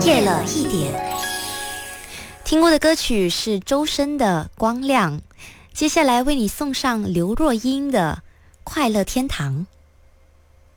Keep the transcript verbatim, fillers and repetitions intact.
夜了一点。听过的歌曲是周深的《光亮》，接下来为你送上刘若英的《快乐天堂》。